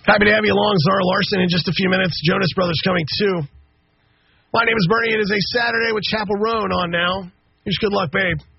Happy to have you along, Zara Larson. In just a few minutes, Jonas Brothers coming too. My name is Bernie. It is a Saturday with Chapel Roan on now. Here's good luck, babe.